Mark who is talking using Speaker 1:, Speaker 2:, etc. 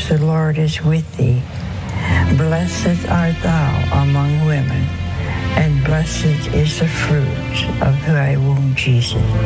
Speaker 1: the Lord is with thee. Blessed art thou among women, and blessed is the fruit of thy womb, Jesus.